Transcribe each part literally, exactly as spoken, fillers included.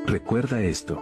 Recuerda esto.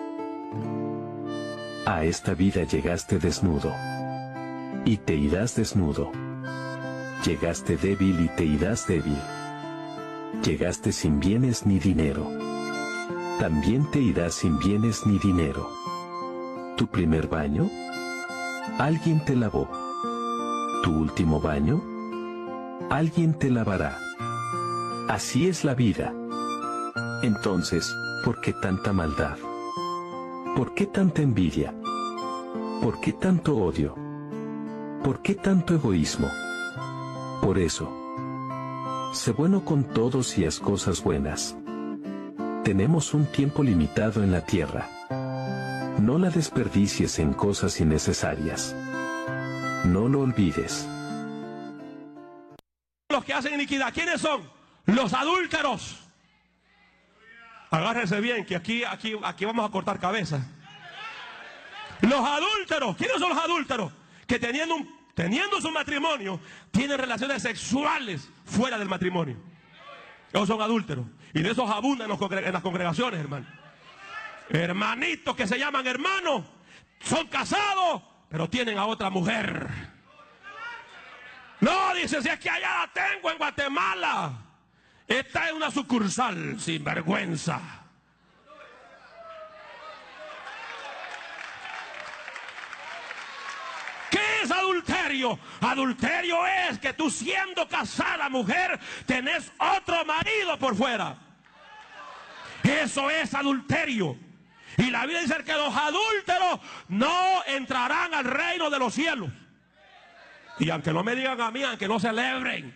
A esta vida llegaste desnudo. Y te irás desnudo. Llegaste débil y te irás débil. Llegaste sin bienes ni dinero. También te irás sin bienes ni dinero. ¿Tu primer baño? Alguien te lavó. ¿Tu último baño? Alguien te lavará. Así es la vida. Entonces, ¿por qué tanta maldad? ¿Por qué tanta envidia? ¿Por qué tanto odio? ¿Por qué tanto egoísmo? Por eso, sé bueno con todos y haz cosas buenas. Tenemos un tiempo limitado en la tierra. No la desperdicies en cosas innecesarias. No lo olvides. Los que hacen iniquidad, ¿quiénes son? Los adúlteros. Agárrense bien, que aquí, aquí, aquí vamos a cortar cabeza. Los adúlteros, ¿quiénes son los adúlteros? Que teniendo, un, teniendo su matrimonio, tienen relaciones sexuales fuera del matrimonio. Esos son adúlteros. Y de esos abundan en las congregaciones, hermano. Hermanitos que se llaman hermanos, son casados, pero tienen a otra mujer. No, dice, si es que allá la tengo en Guatemala. Esta es una sucursal, sin vergüenza. ¿Qué es adulterio? Adulterio es que tú, siendo casada mujer, tenés otro marido por fuera. Eso es adulterio. Y la Biblia dice que los adúlteros no entrarán al reino de los cielos. Y aunque no me digan a mí, aunque no celebren.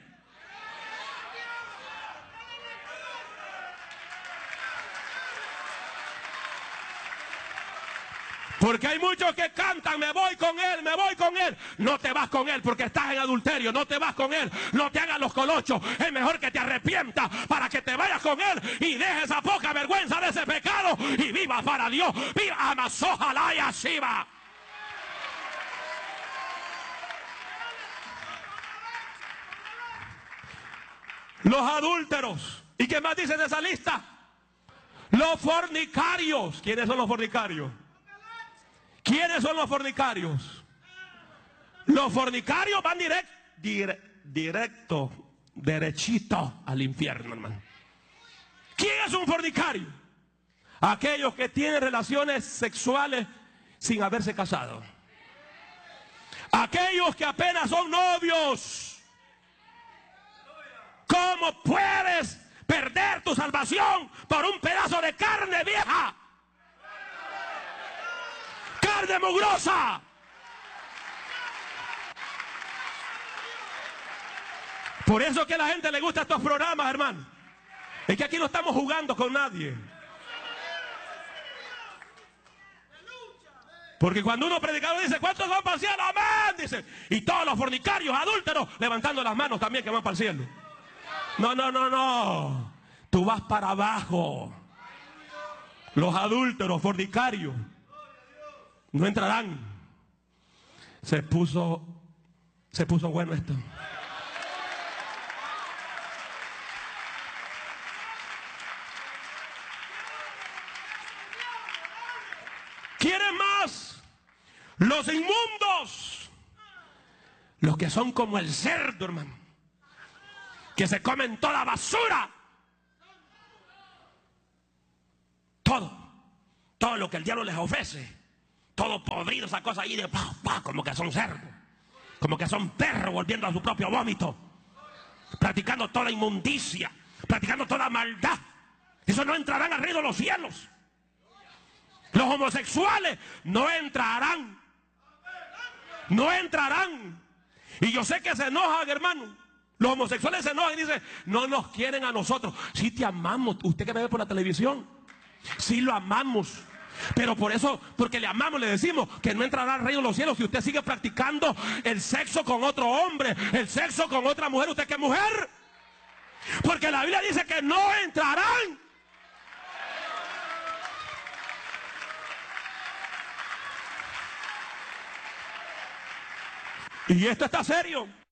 Porque hay muchos que cantan, me voy con él, me voy con él. No te vas con él porque estás en adulterio. No te vas con él, no te hagas los colochos. Es mejor que te arrepientas para que te vayas con él y dejes esa poca vergüenza de ese pecado y viva para Dios. Viva Amazojalaya Shiva. Los adúlteros. ¿Y qué más dice de esa lista? Los fornicarios. ¿Quiénes son los fornicarios? ¿Quiénes son los fornicarios? Los fornicarios van direct, dire, directo, derechito al infierno, hermano. ¿Quién es un fornicario? Aquellos que tienen relaciones sexuales sin haberse casado. Aquellos que apenas son novios. ¿Cómo puedes perder tu salvación por un pedazo de carne vieja? Carne mugrosa. Por eso que a la gente le gusta estos programas, hermano. Es que aquí no estamos jugando con nadie. Porque cuando uno predicador dice, ¿cuántos van para el cielo? Amén, dice. Y todos los fornicarios, adúlteros, levantando las manos también que van para el cielo. No, no, no, no. Tú vas para abajo. Los adúlteros, fornicarios, no entrarán. Se puso, se puso bueno esto. ¿Quieren más? Los inmundos. Los que son como el cerdo, hermano. Que se comen toda basura. Todo. Todo lo que el diablo les ofrece. Todo podrido, esa cosa ahí de pa, pa, como que son cerdos. Como que son perros volviendo a su propio vómito. Practicando toda inmundicia. Practicando toda maldad. Eso no entrarán al reino de los cielos. Los homosexuales no entrarán. No entrarán. Y yo sé que se enojan, hermano. Los homosexuales se enojan y dicen, no nos quieren a nosotros. Sí te amamos, usted que me ve por la televisión. Sí lo amamos. Pero por eso, porque le amamos, le decimos que no entrará al reino de los cielos si usted sigue practicando el sexo con otro hombre, el sexo con otra mujer. ¿Usted qué mujer? Porque la Biblia dice que no entrarán. Y esto está serio.